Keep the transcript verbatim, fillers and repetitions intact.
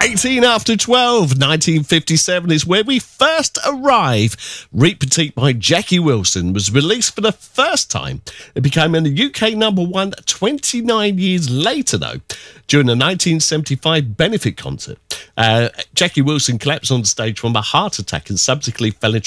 eighteen after twelve, nineteen fifty-seven is where we first arrive. Reet Petite by Jackie Wilson was released for the first time. It became a U K number one twenty-nine years later, though, during a nineteen seventy-five benefit concert. Uh, Jackie Wilson collapsed on stage from a heart attack and subsequently fell into